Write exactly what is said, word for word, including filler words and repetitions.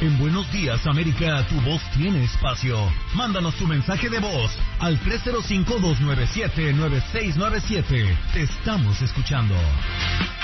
En Buenos Días, América, tu voz tiene espacio. Mándanos tu mensaje de voz al tres cero cinco, dos nueve siete, nueve seis nueve siete. Te estamos escuchando.